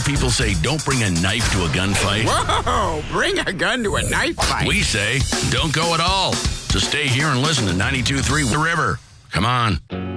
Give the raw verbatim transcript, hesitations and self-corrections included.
people say don't bring a knife to a gunfight. Whoa, bring a gun to a knife fight. We say don't go at all. So stay here and listen to ninety-two point three The River. Come on.